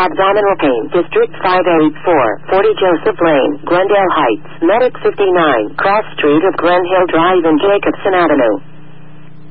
abdominal pain, District 584, 40 Joseph Lane, Glendale Heights, Medic 59, Cross Street of Glen Hill Drive and Jacobson Avenue.